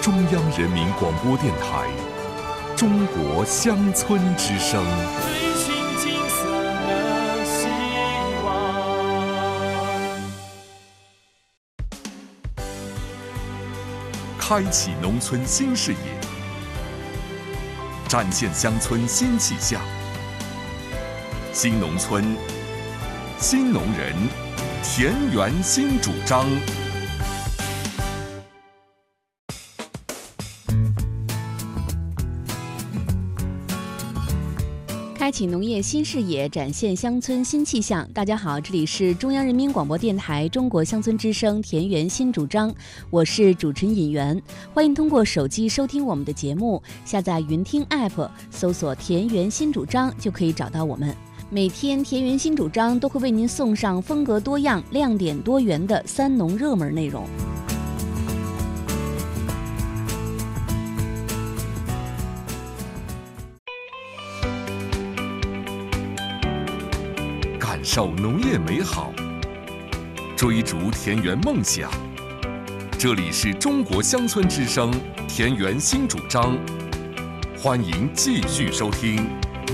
中央人民广播电台中国乡村之声。 追寻金色的希望， 开启农村新视野，展现乡村新气象。新农村，新农人，田园新主张。 开启农业新视野，展现乡村新气象。大家好，这里是中央人民广播电台中国乡村之声田园新主张，我是主持人尹媛。欢迎通过手机收听我们的节目，下载云听 App， 搜索田园新主张就可以找到我们。每天田园新主张都会为您送上风格多样、亮点多元的三农热门内容。 感受农业美好，追逐田园梦想。这里是中国乡村之声田园新主张，欢迎继续收听。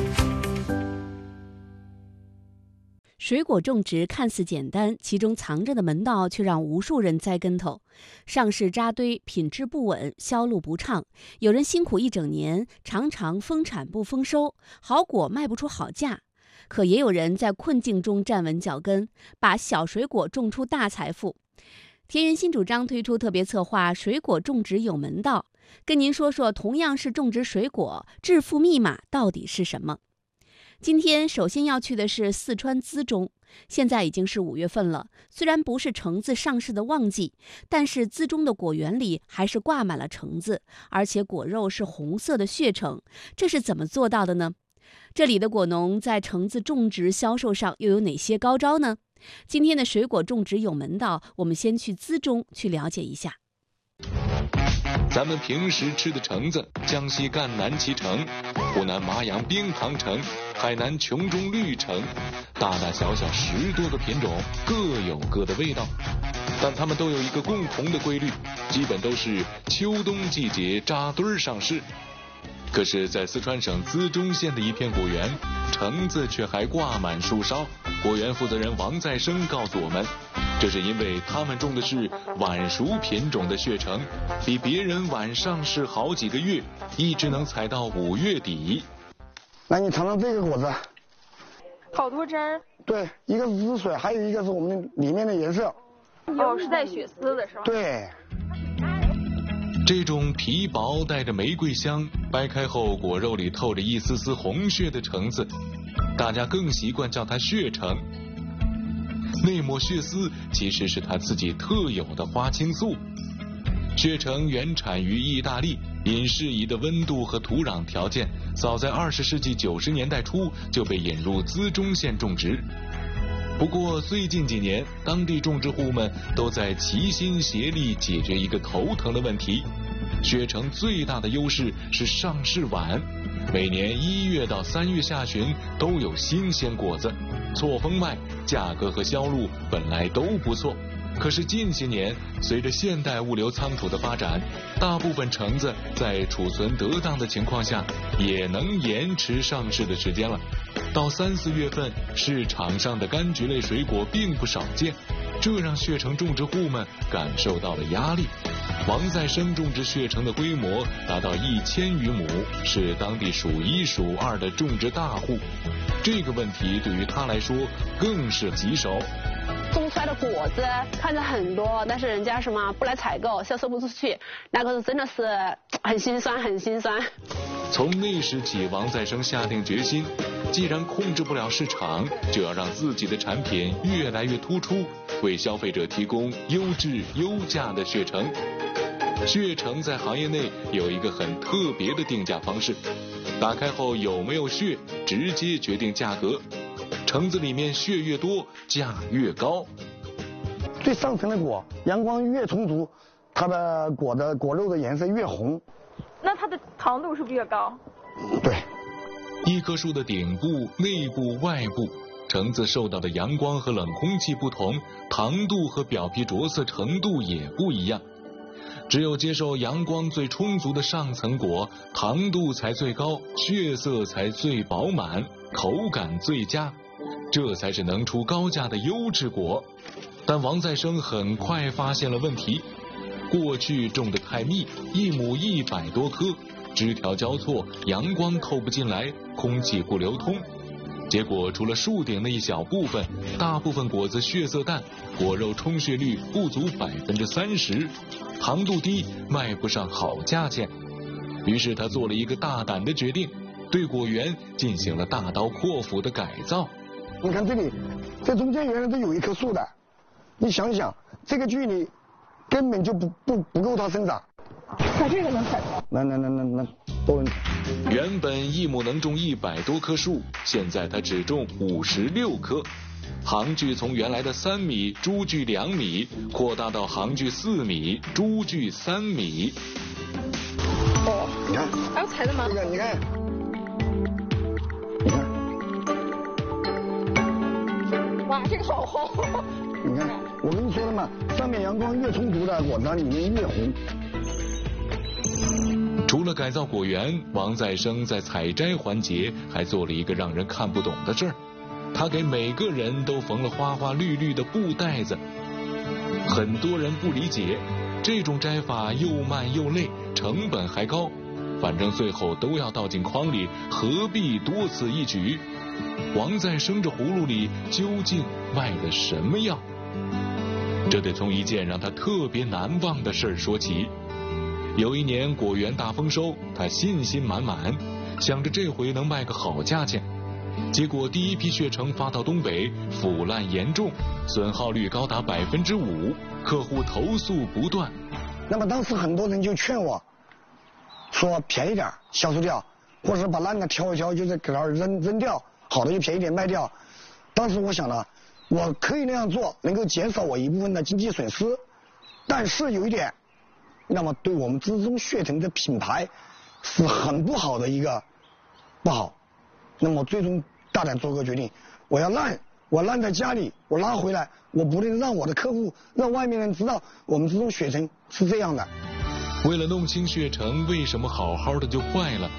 水果种植看似简单，其中藏着的门道却让无数人栽跟头。上市扎堆，品质不稳，销路不畅。有人辛苦一整年，常常丰产不丰收，好果卖不出好价。可也有人在困境中站稳脚跟，把小水果种出大财富。田园新主张推出特别策划《水果种植有门道》，跟您说说同样是种植水果，致富密码到底是什么？今天首先要去的是四川资中，现在已经是5月份了，虽然不是橙子上市的旺季，但是资中的果园里还是挂满了橙子，而且果肉是红色的血橙，这是怎么做到的呢？这里的果农在橙子种植销售上又有哪些高招呢？今天的水果种植有门道，我们先去资中去了解一下。 咱们平时吃的橙子，江西赣南脐橙，湖南麻阳冰糖橙，海南琼中绿橙，大大小小10多个品种，各有各的味道，但它们都有一个共同的规律，基本都是秋冬季节扎堆上市。可是在四川省资中县的一片果园，橙子却还挂满树梢。果园负责人王再生告诉我们，这是因为他们种的是晚熟品种的血橙，比别人晚上市好几个月，一直能采到5月底。 那你尝尝这个果子， 好多汁儿。 对，一个是汁水，还有一个是我们里面的颜色。 哦，是带血丝的是吧？ 对。 这种皮薄带着玫瑰香，掰开后果肉里透着一丝丝红血的橙子，大家更习惯叫它血橙。那抹血丝其实是它自己特有的花青素。血橙原产于意大利，因适宜的温度和土壤条件，早在20世纪90年代初就被引入资中县种植。不过最近几年，当地种植户们都在齐心协力解决一个头疼的问题。血橙最大的优势是上市晚，每年1月到3月下旬都有新鲜果子，错峰卖，价格和销路本来都不错。可是近些年，随着现代物流仓储的发展，大部分橙子在储存得当的情况下，也能延迟上市的时间了。到3、4月份，市场上的柑橘类水果并不少见，这让血橙种植户们感受到了压力。王再生种植血橙的规模达到1000余亩，是当地数1数2的种植大户。这个问题对于他来说更是棘手。 种出来的果子看着很多，但是人家什么不来采购，销售不出去，那个真的是很心酸，很心酸。 从那时起，王再生下定决心，既然控制不了市场，就要让自己的产品越来越突出，为消费者提供优质优价的血橙。血橙在行业内有一个很特别的定价方式，打开后有没有血直接决定价格，橙子里面血越多，价越高。 最上层的果，阳光越充足，它的果肉的颜色越红。 那它的糖度是不是越高？ 对。 一棵树的顶部、内部、外部，橙子受到的阳光和冷空气不同，糖度和表皮着色程度也不一样。 只有接受阳光最充足的上层果，糖度才最高，血色才最饱满，口感最佳，这才是能出高价的优质果。但王再生很快发现了问题，过去种得太密，一亩100多棵，枝条交错，阳光透不进来，空气不流通。结果除了树顶的一小部分，大部分果子血色淡，果肉充血率不足30%，糖度低，卖不上好价钱。于是他做了一个大胆的决定，对果园进行了大刀阔斧的改造。 你看这里，这中间原来都有一棵树的，你想想，这个距离根本就不够它生长。 那这个能采吗？ 能，都能采。 原本一亩能种100多棵树，现在他只种56棵。行距从原来的3米，株距2米，扩大到行距4米，株距3米。 哦，你看， 还有采的吗？ 你看，你看， 哇，这个好红。 你看，我跟你说了嘛，上面阳光越充足的果子，里面越红。 除了改造果园，王再生在采摘环节还做了一个让人看不懂的事儿，他给每个人都缝了花花绿绿的布袋子。很多人不理解，这种摘法又慢又累，成本还高，反正最后都要倒进筐里，何必多此一举？王再生这葫芦里究竟卖的什么药？这得从一件让他特别难忘的事儿说起。有一年果园大丰收，他信心满满，想着这回能卖个好价钱。结果第一批血橙发到东北，腐烂严重，损耗率高达5%，客户投诉不断。 那么当时很多人就劝我，说便宜点销售掉，或者是把烂的挑一挑，就是给它扔掉，好的就便宜点卖掉。当时我想了，我可以那样做，能够减少我一部分的经济损失，但是有一点，那么对我们资中血橙的品牌是很不好的一个不好。那么最终大胆做个决定，我烂在家里，我拉回来，我不能让我的客户让外面人知道我们资中血橙是这样的。 为了弄清血橙为什么好好的就坏了，